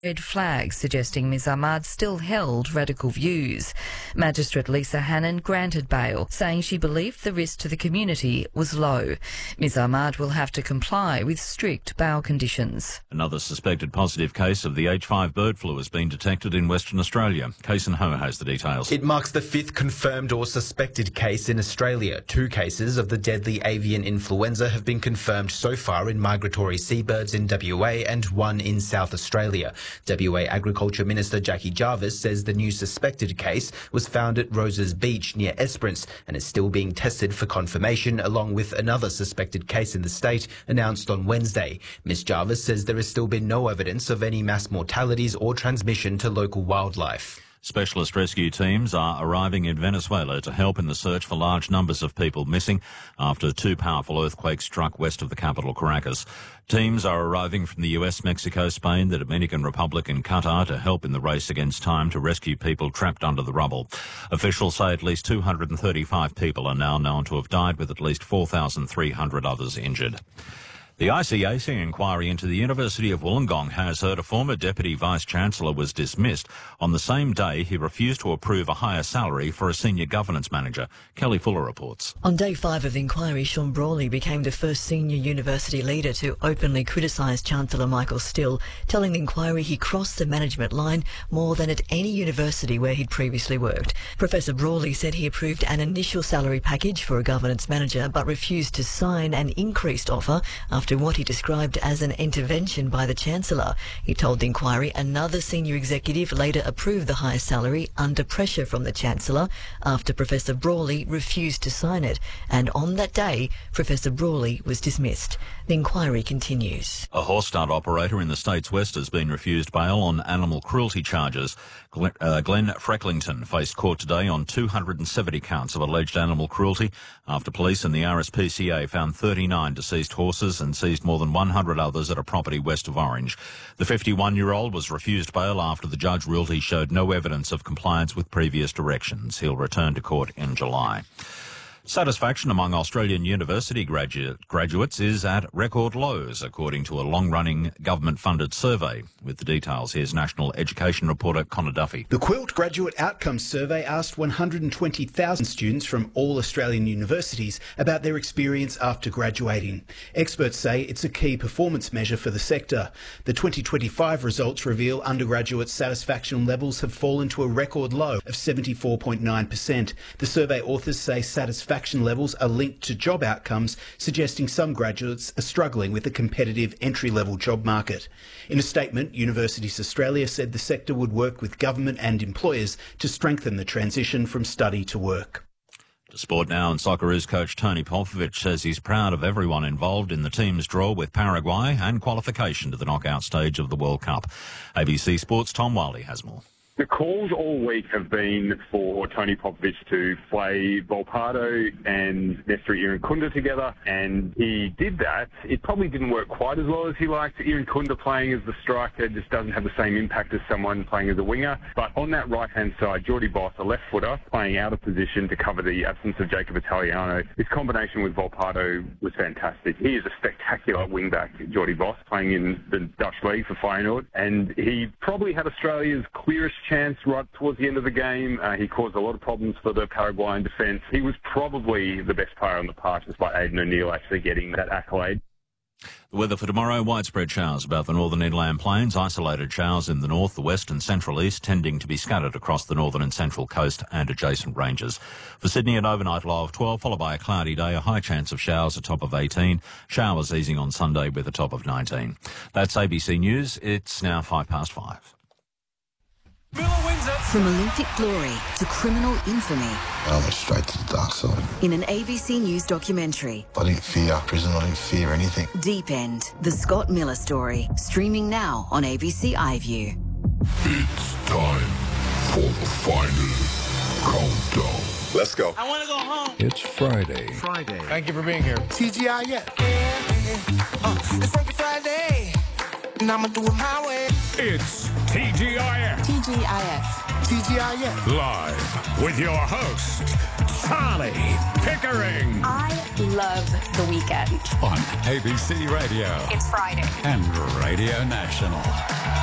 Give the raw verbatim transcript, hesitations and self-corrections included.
red flags suggesting Miz Ahmad still held radical views. Magistrate Lisa Hannon granted bail, saying she believed the risk to the community was low. Miz Ahmad will have to comply with strict bail conditions. Another suspected positive case of the H five bird flu has been detected in Western Australia. Kason Ho has the details. It marks the fifth confirmed or suspected case in Australia. Two cases of the deadly avian influenza have been confirmed so far in migratory seabirds in W A and one in South Australia. W A Agriculture Minister Jackie Jarvis says the new suspected case was found at Roses Beach near Esperance and is still being tested for confirmation, along with another suspected case in the state announced on Wednesday. Miz Jarvis says there has still been no evidence of any mass mortalities or transmission to local wildlife. Specialist rescue teams are arriving in Venezuela to help in the search for large numbers of people missing after two powerful earthquakes struck west of the capital, Caracas. Teams are arriving from the U S, Mexico, Spain, the Dominican Republic and Qatar to help in the race against time to rescue people trapped under the rubble. Officials say at least two hundred thirty-five people are now known to have died, with at least four thousand three hundred others injured. The I C A C inquiry into the University of Wollongong has heard a former Deputy Vice-Chancellor was dismissed on the same day he refused to approve a higher salary for a senior governance manager. Kelly Fuller reports. On day five of the inquiry, Sean Brawley became the first senior university leader to openly criticise Chancellor Michael Still, telling the inquiry he crossed the management line more than at any university where he'd previously worked. Professor Brawley said he approved an initial salary package for a governance manager but refused to sign an increased offer after what he described as an intervention by the Chancellor. He told the inquiry another senior executive later approved the higher salary under pressure from the Chancellor after Professor Brawley refused to sign it, and on that day Professor Brawley was dismissed. The inquiry continues. A horse start operator in the state's west has been refused bail on animal cruelty charges. Glenn, uh, Glenn Frecklington faced court today on two hundred seventy counts of alleged animal cruelty after police and the R S P C A found thirty-nine deceased horses and seized more than one hundred others at a property west of Orange. The fifty-one-year-old was refused bail after the judge ruled he showed no evidence of compliance with previous directions. He'll return to court in July. Satisfaction among Australian university graduate, graduates is at record lows, according to a long-running government-funded survey. With the details, here's National Education reporter Connor Duffy. The Quilt Graduate Outcomes Survey asked one hundred twenty thousand students from all Australian universities about their experience after graduating. Experts say it's a key performance measure for the sector. The twenty twenty-five results reveal undergraduate satisfaction levels have fallen to a record low of seventy-four point nine percent. The survey authors say satisfaction levels are linked to job outcomes, suggesting some graduates are struggling with the competitive entry-level job market. In a statement, Universities Australia said the sector would work with government and employers to strengthen the transition from study to work. To sport now, and Socceroos coach Tony Popovic says he's proud of everyone involved in the team's draw with Paraguay and qualification to the knockout stage of the World Cup. A B C Sports' Tom Wiley has more. The calls all week have been for Tony Popovic to play Volpato and Nestor Irankunda together, and he did that. It probably didn't work quite as well as he liked. Irankunda playing as the striker just doesn't have the same impact as someone playing as a winger. But on that right-hand side, Jordy Boss, a left footer, playing out of position to cover the absence of Jacob Italiano. His combination with Volpato was fantastic. He is a spectacular wing-back, Jordy Boss, playing in the Dutch League for Feyenoord, and he probably had Australia's clearest chance right towards the end of the game. Uh, he caused a lot of problems for the Paraguayan defence. He was probably the best player on the park, despite Aidan O'Neill actually getting that accolade. The weather for tomorrow: widespread showers about the northern inland plains, isolated showers in the north, the west and central east, tending to be scattered across the northern and central coast and adjacent ranges. For Sydney, an overnight low of twelve, followed by a cloudy day, a high chance of showers, a top of eighteen. Showers easing on Sunday with a top of nineteen. That's A B C News. It's now five past five. From Olympic glory to criminal infamy. I went straight to the dark side. In an A B C News documentary. I didn't fear prison, I didn't fear anything. Deep End, the Scott Miller story. Streaming now on A B C iView. It's time for the final countdown. Let's go. I want to go home. It's Friday. Friday. Thank you for being here. T G I F. Uh, it's Freaky Friday. And I'ma do it my way. It's T G I F. T G I F. T G I F. Live with your host, Charlie Pickering. I love the weekend. On A B C Radio. It's Friday. And Radio National.